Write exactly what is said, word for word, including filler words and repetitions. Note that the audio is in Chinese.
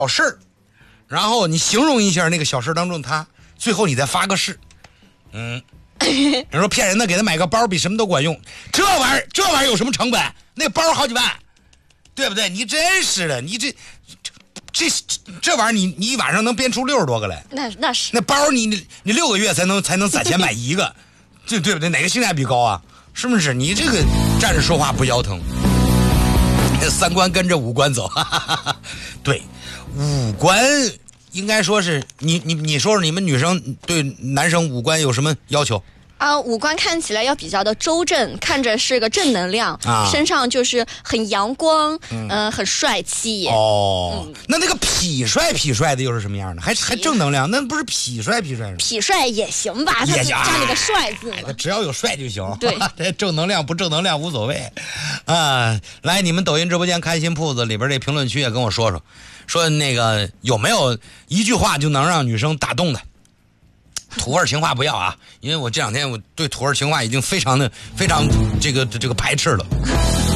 小事儿，然后你形容一下那个小事当中他，最后你再发个誓。嗯，你说骗人的，给他买个包比什么都管用，这玩意儿这玩意儿有什么成本？那包好几万，对不对？你真是的，你这这这这玩意儿你你一晚上能编出六十多个来， 那那是那包你你你六个月才能才能攒钱买一个，这对不对？哪个性价比高啊？是不是？你这个站着说话不腰疼，三观跟着五官走，哈哈哈哈。对，五官应该说是你你你说说你们女生对男生五官有什么要求？ 啊，五官看起来要比较的周正，看着是个正能量， 啊、 身上就是很阳光，嗯、呃，很帅气。 哦、 嗯， 那那个痞帅痞帅的又是什么样的？还还正能量？那不是痞帅痞帅吗？ 痞帅也行吧， 也行， 加了个帅字嘛、 哎，只要有帅就行。 对， 这正能量不正能量无所谓。啊，来，你们抖音直播间开心铺子里边这评论区也跟我说说，说那个有没有一句话就能让女生打动的？土味情话不要啊，因为我这两天我对土味情话已经非常的非常这个这个排斥了。